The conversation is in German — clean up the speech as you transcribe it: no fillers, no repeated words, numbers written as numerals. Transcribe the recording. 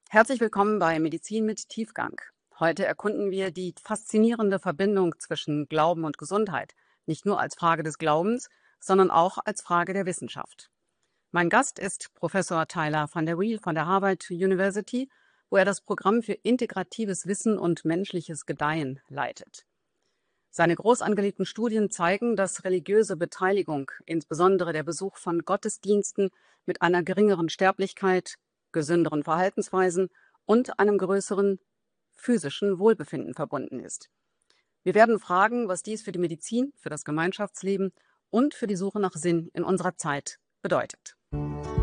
Herzlich willkommen bei Medizin mit Tiefgang. Heute erkunden wir die faszinierende Verbindung zwischen Glauben und Gesundheit, nicht nur als Frage des Glaubens, sondern auch als Frage der Wissenschaft. Mein Gast ist Professor Tyler van der Wiel von der Harvard University, wo er das Programm für integratives Wissen und menschliches Gedeihen leitet. Seine groß angelegten Studien zeigen, dass religiöse Beteiligung, insbesondere der Besuch von Gottesdiensten, mit einer geringeren Sterblichkeit, gesünderen Verhaltensweisen und einem größeren physischen Wohlbefinden verbunden ist. Wir werden fragen, was dies für die Medizin, für das Gemeinschaftsleben und für die Suche nach Sinn in unserer Zeit bedeutet.